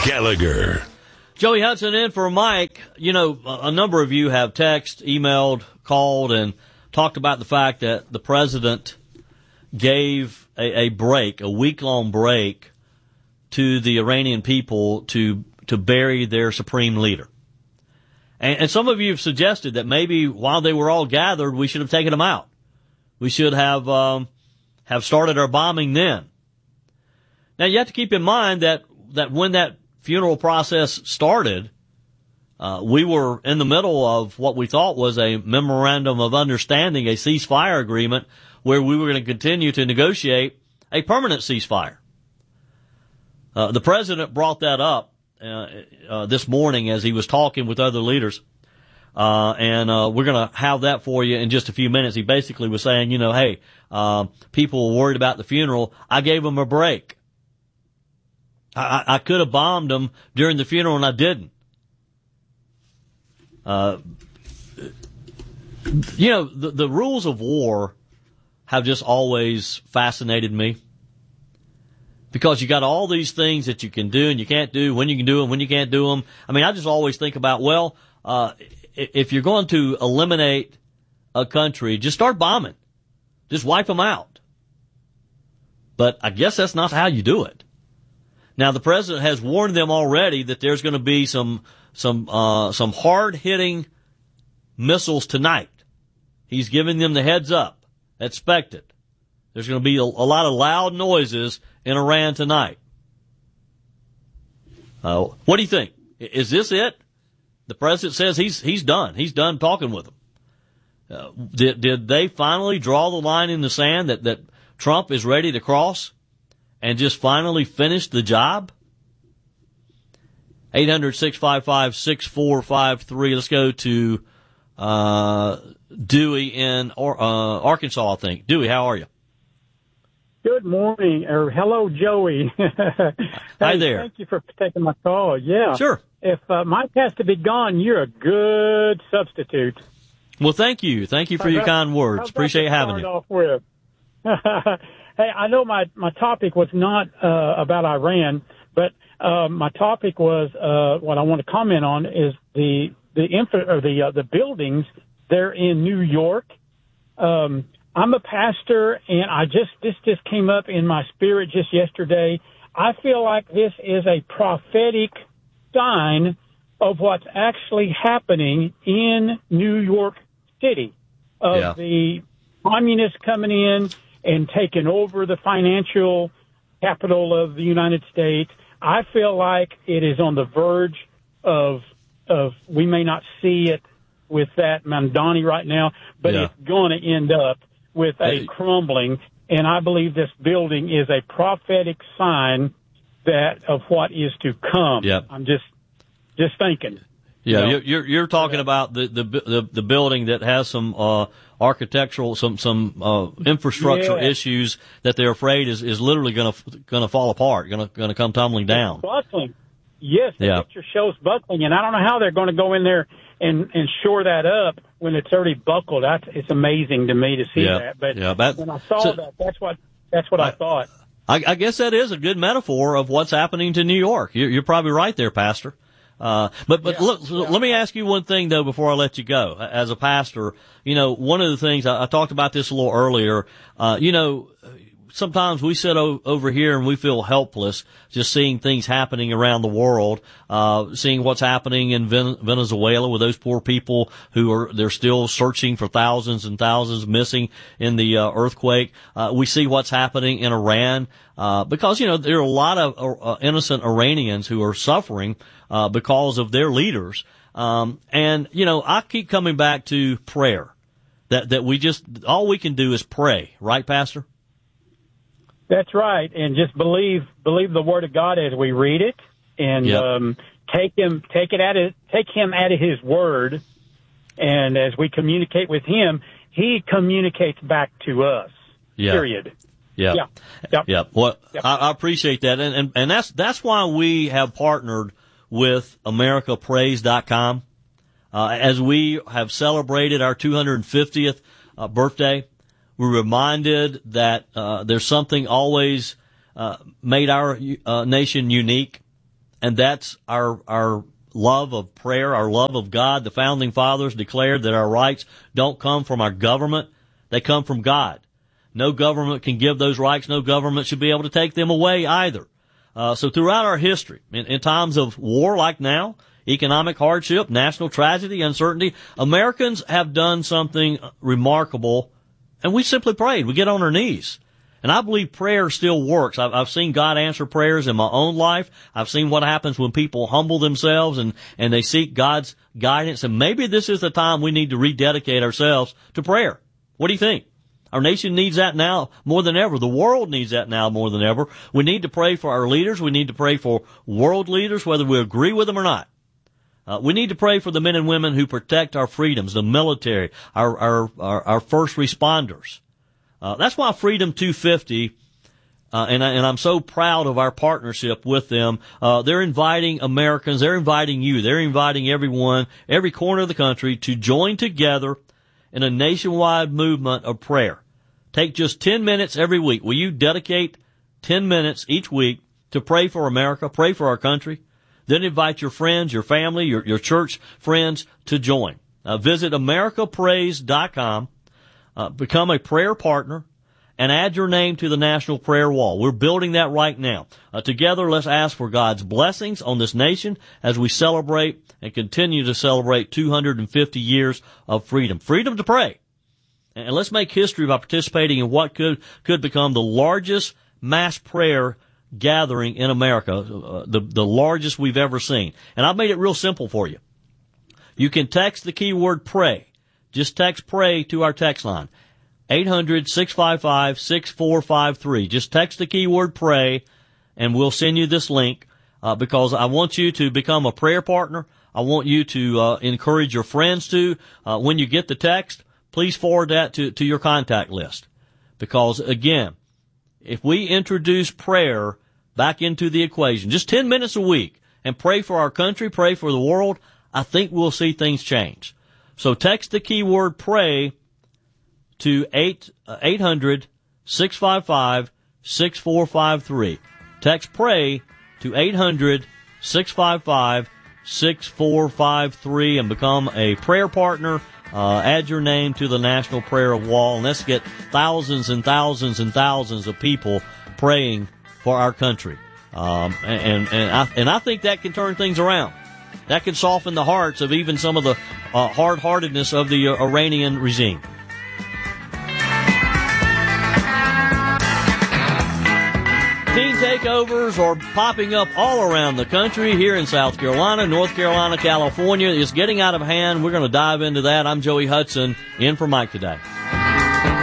Gallagher. Joey Hudson in for Mike. You know, a number of you have texted, emailed, called, and talked about the fact that the president gave a break, a week-long break, to the Iranian people to bury their supreme leader. And some of you have suggested that maybe while they were all gathered, we should have taken them out. We should have started our bombing then. Now, you have to keep in mind that when that funeral process started, we were in the middle of what we thought was a memorandum of understanding, a ceasefire agreement, where we were going to continue to negotiate a permanent ceasefire. The president brought that up this morning as he was talking with other leaders, and we're going to have that for you in just a few minutes. He basically was saying, hey, people were worried about the funeral. I gave them a break. I could have bombed them during the funeral, and I didn't. The rules of war have just always fascinated me, because you got all these things that you can do and you can't do, when you can do them, when you can't do them. I mean, I just always think about, if you're going to eliminate a country, just start bombing. Just wipe them out. But I guess that's not how you do it. Now, the president has warned them already that there's going to be some hard-hitting missiles tonight. He's giving them the heads up. Expect it. There's going to be a lot of loud noises in Iran tonight. What do you think? Is this it? The president says he's done. He's done talking with them. Did they finally draw the line in the sand that Trump is ready to cross and just finally finish the job? 800-655-6453. Let's go to Dewey in Arkansas, I think. Dewey, how are you? Good morning, or hello, Joey. Hi there. Thank you for taking my call. Yeah. Sure. If Mike has to be gone, you're a good substitute. Well, thank you. Thank you for your kind words. Appreciate having you. Off with? Hey, I know my topic was not about Iran, but my topic was what I want to comment on is the buildings there in New York. I'm a pastor, and this just came up in my spirit just yesterday. I feel like this is a prophetic sign of what's actually happening in New York City, of the communists coming in and taking over the financial capital of the United States. I feel like it is on the verge of we may not see it with that Mamdani right now, but it's going to end up with a crumbling. And I believe this building is a prophetic sign of what is to come. Yep. I'm just thinking. Yeah, you're talking about the building that has some architectural, some infrastructure issues that they're afraid is literally going to fall apart, going to come tumbling down. It's buckling. Yes, the picture shows buckling, and I don't know how they're going to go in there and shore that up when it's already buckled. It's amazing to me to see that. But when I saw that's what I thought. I guess that is a good metaphor of what's happening to New York. You're probably right there, Pastor. But look, let me ask you one thing though before I let you go. As a pastor, one of the things I talked about this a little earlier. Sometimes we sit over here and we feel helpless just seeing things happening around the world, seeing what's happening in Venezuela with those poor people they're still searching for thousands and thousands missing in the earthquake. We see what's happening in Iran, because, there are a lot of innocent Iranians who are suffering, because of their leaders. I keep coming back to prayer, that all we can do is pray, right, Pastor? That's right, and just believe the Word of God as we read it, and take him at his word, and as we communicate with him, he communicates back to us. Yeah. Period. Yeah. Well, I appreciate that, and that's why we have partnered with AmericaPraise.com as we have celebrated our 250th birthday. We're reminded that there's something always made our nation unique, and that's our love of prayer, our love of God. The founding fathers declared that our rights don't come from our government. They come from God. No government can give those rights. No government should be able to take them away either. So throughout our history, in times of war like now, economic hardship, national tragedy, uncertainty, Americans have done something remarkable, and we simply prayed. We get on our knees. And I believe prayer still works. I've seen God answer prayers in my own life. I've seen what happens when people humble themselves and they seek God's guidance. And maybe this is the time we need to rededicate ourselves to prayer. What do you think? Our nation needs that now more than ever. The world needs that now more than ever. We need to pray for our leaders. We need to pray for world leaders, whether we agree with them or not. We need to pray for the men and women who protect our freedoms, the military, our first responders. That's why Freedom 250, and I'm so proud of our partnership with them. They're inviting Americans, they're inviting you, they're inviting everyone, every corner of the country to join together in a nationwide movement of prayer. Take just 10 minutes every week. Will you dedicate 10 minutes each week to pray for America, pray for our country? Then invite your friends, your family, your church friends to join. Visit americaprays.com. Become a prayer partner and add your name to the National Prayer Wall. We're building that right now. Together, let's ask for God's blessings on this nation as we celebrate and continue to celebrate 250 years of freedom. Freedom to pray. And let's make history by participating in what could become the largest mass prayer gathering in America, the largest we've ever seen. And I've made it real simple for you. You can text the keyword pray. Just text pray to our text line, 800-655-6453. Just text the keyword pray, and we'll send you this link because I want you to become a prayer partner. I want you to encourage your friends to. When you get the text, please forward that to your contact list. Because, again, if we introduce prayer back into the equation, just 10 minutes a week, and pray for our country, pray for the world, I think we'll see things change. So text the keyword pray to 800-655-6453. Text pray to 800-655-6453 and become a prayer partner. Add your name to the National Prayer Wall, and let's get thousands and thousands and thousands of people praying for our country. And I think that can turn things around. That can soften the hearts of even some of the hard-heartedness of the Iranian regime. Teen takeovers are popping up all around the country, here in South Carolina, North Carolina, California. It's getting out of hand. We're going to dive into that. I'm Joey Hudson, in for Mike today.